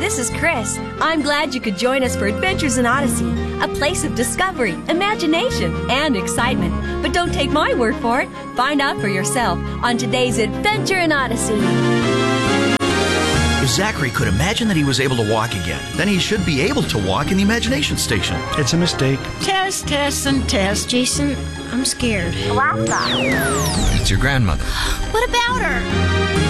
this is Chris. I'm glad you could join us for Adventures in Odyssey, a place of discovery, imagination, and excitement. But don't take my word for it. Find out for yourself on today's Adventure in Odyssey. If Zachary could imagine that he was able to walk again, then he should be able to walk in the imagination station. It's a mistake. Test, test, and test. Jason, I'm scared. It's your grandmother. What about her?